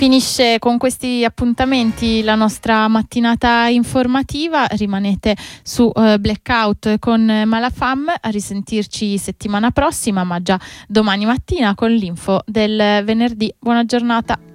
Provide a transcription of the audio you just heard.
Finisce con questi appuntamenti la nostra mattinata informativa. Rimanete su Blackout con Malafam, a risentirci settimana prossima, ma già domani mattina con l'info del venerdì. Buona giornata.